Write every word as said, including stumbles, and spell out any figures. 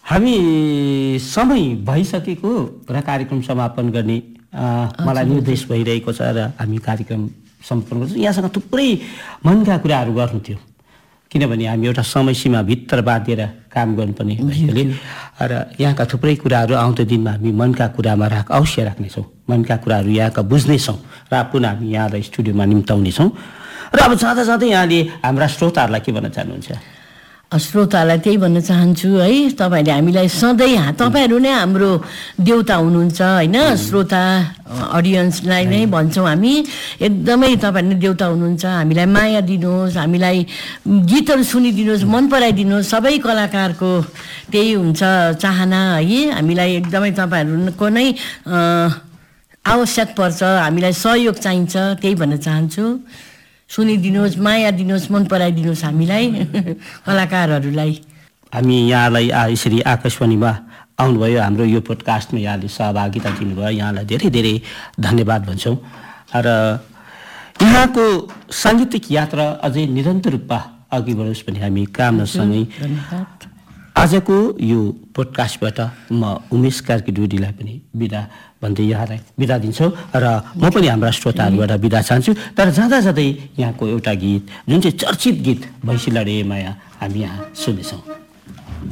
हामी समय भइसकेको र कार्यक्रम समापन गर्ने मलाई निर्देश भइरहेको छ र हामी कार्यक्रम सम्पन्न गर्छौँ। यहाँसँग थुप्रै मनका कुराहरू गर्नु थियो, किनभने हामी एउटा समय सीमा भित्र बाँधेर काम गर्नुपर्ने भएकोले र यहाँका थुप्रै कुराहरू आउँदो दिनमा हामी मनका कुरामा राख अवश्य राख्नेछौँ, मनका कुराहरू यहाँका बुझ्नेछौँ र पुनः हामी यहाँलाई स्टुडियोमा निम्ताउनेछौँ। र अब जाँदा जाँदै यहाँले हाम्रा श्रोताहरूलाई के भन्न चाहनुहुन्छ? श्रोतालाई त्यही भन्न चाहन्छु है, तपाईँहरूले हामीलाई सधैँ तपाईँहरू नै हाम्रो देउता हुनुहुन्छ होइन। श्रोता अडियन्सलाई नै भन्छौँ हामी, एकदमै तपाईँहरू नै देउता हुनुहुन्छ। हामीलाई माया दिनुहोस्, हामीलाई गीतहरू सुनिदिनुहोस्, मन पराइदिनुहोस्। सबै कलाकारको त्यही हुन्छ चाहना है। हामीलाई एकदमै तपाईँहरूको नै आवश्यक पर्छ, हामीलाई सहयोग चाहिन्छ, त्यही भन्न चाहन्छु। सुनिदिनुहोस्, माया दिनुहोस्, मन पराइदिनुहोस् हामीलाई कलाकारहरूलाई। हामी यहाँलाई यसरी आकाशवाणीमा आउनुभयो, हाम्रो यो पोडकास्टमा यहाँले सहभागिता दिनुभयो, यहाँलाई धेरै धेरै धन्यवाद भन्छौँ। र यहाँको साङ्गीतिक यात्रा अझै निरन्तर रूपमा अघि बढोस् भन्ने हामी कामनासँगै आजको यो पोडकास्टबाट म उमेश कार्की डोडीलाई पनि बिदा भन्दै यहाँलाई बिदा दिन्छौँ र म पनि हाम्रा श्रोताहरूबाट बिदा चाहन्छु। तर जाँदा जाँदै यहाँको एउटा गीत, जुन चाहिँ चर्चित गीत भैँसी लडे माया, हामी यहाँ सुन्नेछौँ।